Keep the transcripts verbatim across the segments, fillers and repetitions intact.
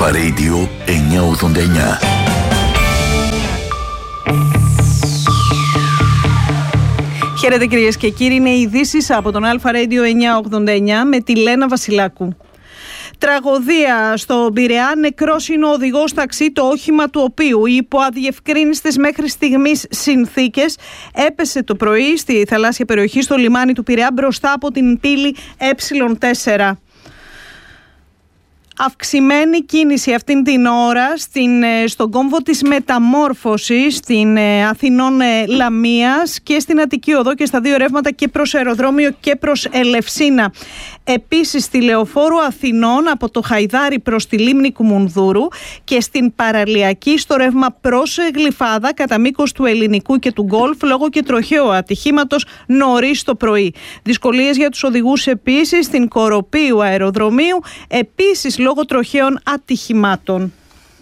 Αλφα Radio εννιακόσια ογδόντα εννιά. Χαίρετε κυρίες και κύριοι, είναι οι ειδήσεις από τον Αλφα Radio εννιακόσια ογδόντα εννιά με τη Λένα Βασιλάκου. Τραγωδία στο Πειραιά, νεκρός είναι ο οδηγός ταξί, το όχημα του οποίου υπό αδιευκρίνιστες μέχρι στιγμής συνθήκες έπεσε το πρωί στη θαλάσσια περιοχή στο λιμάνι του Πειραιά μπροστά από την πύλη ε τέσσερα. Αυξημένη κίνηση αυτήν την ώρα στην, στον κόμβο της μεταμόρφωσης στην Αθηνών Λαμίας και στην Αττική Οδό και στα δύο ρεύματα και προς αεροδρόμιο και προς Ελευσίνα. Επίσης στη Λεωφόρου Αθηνών από το Χαϊδάρι προς τη Λίμνη Κουμουνδούρου και στην Παραλιακή στο ρεύμα προς Γλυφάδα κατά μήκος του Ελληνικού και του Γκολφ λόγω και τροχαίου ατυχήματος νωρίς το πρωί. Δυσκολίες για τους οδηγούς επίσης στην Κοροπίου αεροδρομίου, επίσης λόγω τροχαίων ατυχημάτων.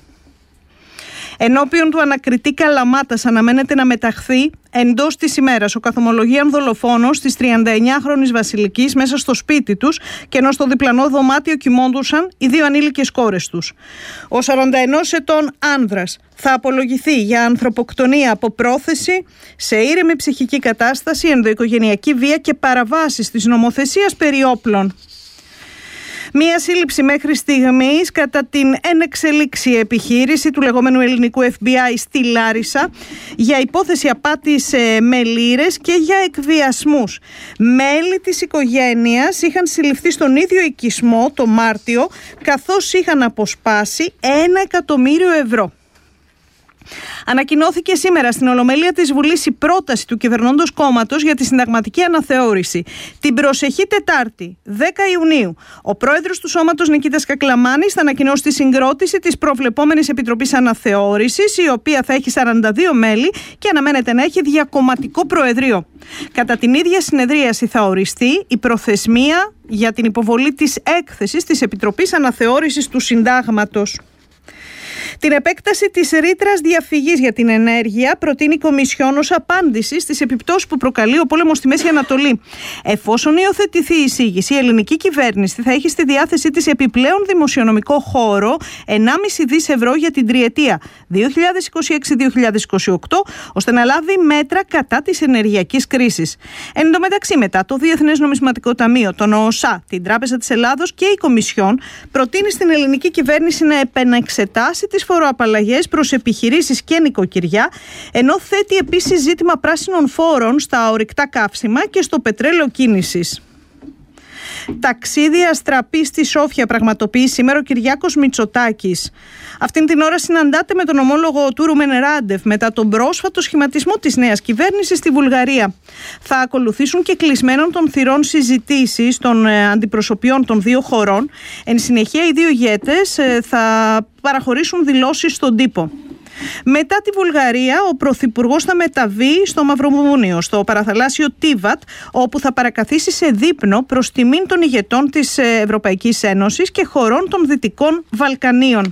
Ενώπιον του ανακριτή Καλαμάτας αναμένεται να μεταχθεί εντός της ημέρας ο καθομολογίαν δολοφόνος της τριανταεννιάχρονης Βασιλικής μέσα στο σπίτι τους και ενώ στο διπλανό δωμάτιο κοιμόντουσαν οι δύο ανήλικες κόρες τους. Ο σαρανταενός ετών άνδρας θα απολογηθεί για ανθρωποκτονία από πρόθεση σε ήρεμη ψυχική κατάσταση, ενδοοικογενειακή βία και παραβάσεις της νομοθεσίας περί όπλων. Μία σύλληψη μέχρι στιγμής κατά την ενεξελίξη επιχείρηση του λεγόμενου ελληνικού εφ μπι άι στη Λάρισα για υπόθεση απάτης με λίρες και για εκβιασμούς. Μέλη της οικογένειας είχαν συλληφθεί στον ίδιο οικισμό το Μάρτιο καθώς είχαν αποσπάσει ένα εκατομμύριο ευρώ. Ανακοινώθηκε σήμερα στην Ολομέλεια της Βουλής η πρόταση του κυβερνώντος κόμματος για τη συνταγματική αναθεώρηση. Την προσεχή Τετάρτη, δέκα Ιουνίου, ο πρόεδρος του σώματος Νικήτας Κακλαμάνης θα ανακοινώσει τη συγκρότηση της προβλεπόμενης Επιτροπής Αναθεώρησης, η οποία θα έχει σαράντα δύο μέλη και αναμένεται να έχει διακομματικό προεδρείο. Κατά την ίδια συνεδρίαση θα οριστεί η προθεσμία για την υποβολή της έκθεσης της Επιτροπής Αναθεώρησης του Συντάγματος. Την επέκταση της ρήτρας διαφυγής για την ενέργεια προτείνει η Κομισιόν ως απάντηση στις επιπτώσεις που προκαλεί ο πόλεμος στη Μέση Ανατολή. Εφόσον υιοθετηθεί η εισήγηση, η ελληνική κυβέρνηση θα έχει στη διάθεσή της επιπλέον δημοσιονομικό χώρο ενάμιση δισεκατομμύρια ευρώ για την τριετία δύο χιλιάδες είκοσι έξι δύο χιλιάδες είκοσι οκτώ, ώστε να λάβει μέτρα κατά της ενεργειακής κρίσης. Εν τω μεταξύ, μετά το Διεθνές Νομισματικό Ταμείο, τον ΟΣΑ, την Τράπεζα της Ελλάδος και η Κομισιόν προτείνει στην ελληνική κυβέρνηση να επανεξετάσει τις φοροαπαλλαγές προς επιχειρήσεις και νοικοκυριά, ενώ θέτει επίσης ζήτημα πράσινων φόρων στα ορυκτά καύσιμα και στο πετρέλαιο κίνησης. Ταξίδι αστραπή στη Σόφια πραγματοποιεί σήμερα ο Κυριάκος Μητσοτάκης. Αυτήν την ώρα συναντάται με τον ομόλογο του Ρουμεν Ράντεφ μετά τον πρόσφατο σχηματισμό της νέας κυβέρνησης στη Βουλγαρία. Θα ακολουθήσουν και κλεισμένων των θυρών συζητήσεις των αντιπροσωπιών των δύο χωρών. Εν συνεχεία, οι δύο ηγέτες θα παραχωρήσουν δηλώσεις στον τύπο. Μετά τη Βουλγαρία, ο Πρωθυπουργός θα μεταβεί στο Μαυροβούνιο, στο παραθαλάσσιο Τίβατ, όπου θα παρακαθίσει σε δείπνο προς τιμήν των ηγετών της Ευρωπαϊκής Ένωσης και χωρών των Δυτικών Βαλκανίων.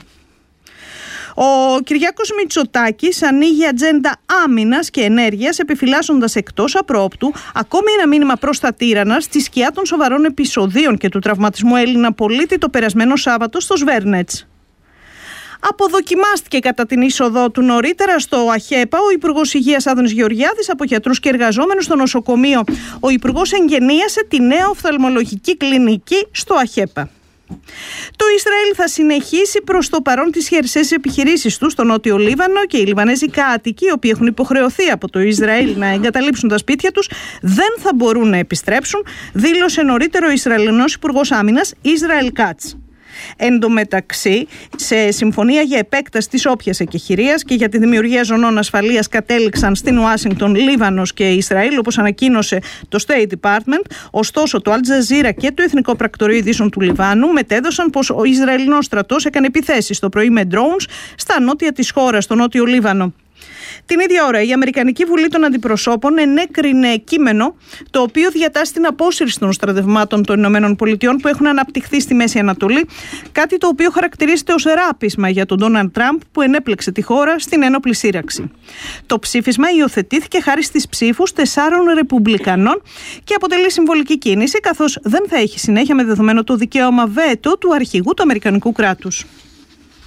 Ο Κυριάκος Μητσοτάκης ανοίγει ατζέντα άμυνας και ενέργειας, επιφυλάσσοντας εκτός απρόπτου ακόμη ένα μήνυμα προς τα τύρανα στη σκιά των σοβαρών επεισοδίων και του τραυματισμού Έλληνα πολίτη το περασμένο Σάββατο στο Σβέρνετς. Αποδοκιμάστηκε κατά την είσοδό του νωρίτερα στο ΑΧΕΠΑ ο Υπουργός Υγείας Άδωνης Γεωργιάδης από γιατρούς και εργαζόμενους στο νοσοκομείο. Ο Υπουργός εγγενίασε τη νέα οφθαλμολογική κλινική στο ΑΧΕΠΑ. Το Ισραήλ θα συνεχίσει προς το παρόν τις χερσαίες επιχειρήσεις του στο Νότιο Λίβανο και οι Λιβανέζοι κάτοικοι, οι οποίοι έχουν υποχρεωθεί από το Ισραήλ να εγκαταλείψουν τα σπίτια τους, δεν θα μπορούν να επιστρέψουν, δήλωσε νωρίτερο ο Ισραηλινός Υπουργός Άμυνας Ισραήλ Κάτς. Εν τω μεταξύ, σε συμφωνία για επέκταση της όποιας εκεχηρίας και για τη δημιουργία ζωνών ασφαλείας κατέληξαν στην Ουάσιγκτον Λίβανος και Ισραήλ, όπως ανακοίνωσε το State Department. Ωστόσο, το Al Jazeera και το Εθνικό Πρακτορείο Ειδήσεων του Λιβάνου μετέδωσαν πως ο Ισραηλινός στρατός έκανε επιθέσεις το πρωί με drones στα νότια της χώρας, στο Νότιο Λίβανο. Την ίδια ώρα, η Αμερικανική Βουλή των Αντιπροσώπων ενέκρινε κείμενο το οποίο διατάσσει την απόσυρση των στρατευμάτων των Ηνωμένων Πολιτειών που έχουν αναπτυχθεί στη Μέση Ανατολή, κάτι το οποίο χαρακτηρίζεται ως ράπισμα για τον Ντόναλντ Τραμπ που ενέπλεξε τη χώρα στην ένοπλη σύραξη. Το ψήφισμα υιοθετήθηκε χάρη στις ψήφους τεσσάρων Ρεπουμπλικανών και αποτελεί συμβολική κίνηση, καθώς δεν θα έχει συνέχεια με δεδομένο το δικαίωμα βέτο του αρχηγού του Αμερικανικού κράτους.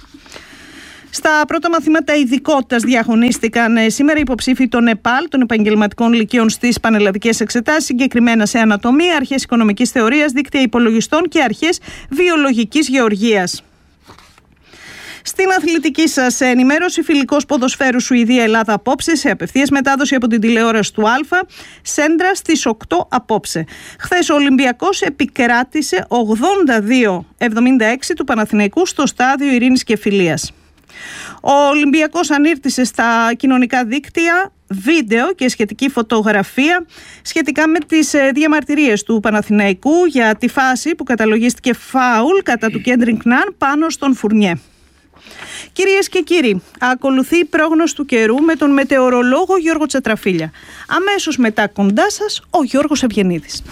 Στα πρώτα μαθήματα ειδικότητας διαγωνίστηκαν σήμερα υποψήφοι των ΕΠΑΛ, των επαγγελματικών λυκείων στις πανελλαδικές εξετάσεις, συγκεκριμένα σε ανατομία, αρχές οικονομικής θεωρίας, δίκτυα υπολογιστών και αρχές βιολογικής γεωργίας. Στην αθλητική σας ενημέρωση, φιλικός ποδοσφαίρου Σουηδία-Ελλάδα απόψε σε απευθείας μετάδοση από την τηλεόραση του Α, Σέντρα στις οκτώ απόψε. Χθες ο Ολυμπιακός επικράτησε ογδόντα δύο εβδομήντα έξι του Παναθηναϊκού στο στάδιο Ειρήνης και Φιλίας. Ο Ολυμπιακός ανήρτησε στα κοινωνικά δίκτυα βίντεο και σχετική φωτογραφία σχετικά με τις διαμαρτυρίες του Παναθηναϊκού για τη φάση που καταλογίστηκε φάουλ κατά του Κέντρινγκ Ναν πάνω στον Φουρνιέ. Κυρίες και κύριοι, ακολουθεί η πρόγνωση του καιρού με τον μετεωρολόγο Γιώργο Τσατραφίλια. Αμέσως μετά κοντά σας ο Γιώργος Ευγενίδης.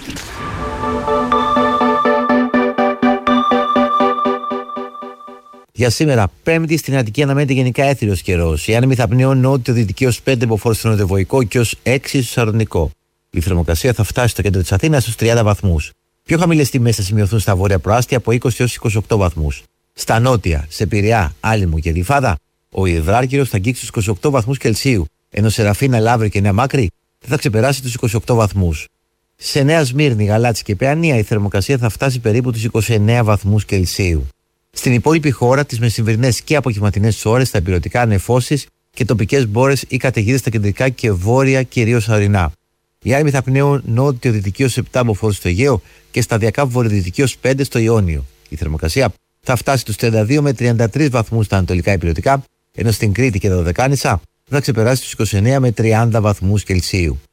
Για σήμερα, Πέμπτη, στην Αττική αναμένεται γενικά έθριος καιρός. Οι άνεμοι θα πνέουν νότιο-δυτική ως πέντε μποφόρ στο νοτιοβοϊκό και ως έξι στο σαρδονικό. Η θερμοκρασία θα φτάσει στο κέντρο της Αθήνας στους τριάντα βαθμούς. Πιο χαμηλές τιμές θα σημειωθούν στα βόρεια προάστια από είκοσι έως είκοσι οκτώ βαθμούς. Στα νότια, σε Πειραιά, Άλυμο και Γλυφάδα, ο υδράργυρος θα αγγίξει τους είκοσι οκτώ βαθμούς Κελσίου, ενώ σε Ραφίνα, Λαύριο και Νέα Μάκρη δεν θα ξεπεράσει τους είκοσι οκτώ βαθμούς. Σε Νέα Σμύρνη, Γαλάτσι και Παιανία η θερμοκρασία θα φτάσει περίπου τους είκοσι εννέα βαθμούς Κελσίου. Στην υπόλοιπη χώρα, τις μεσημβρινές και απογευματινές ώρες, τα υπηρετικά νεφώσεις και τοπικές μπόρες ή καταιγίδες στα κεντρικά και βόρεια, κυρίως ορεινά. Οι άνεμοι θα πνέουν νότιο-δυτική ως επτά μποφόρ στο Αιγαίο και σταδιακά βορειοδυτική ως πέντε στο Ιόνιο. Η θερμοκρασία θα φτάσει τους τριάντα δύο με τριάντα τρεις βαθμούς στα ανατολικά υπηρετικά, ενώ στην Κρήτη και τα Δωδεκάνησα θα ξεπεράσει τους είκοσι εννέα με τριάντα βαθμούς Κελσίου.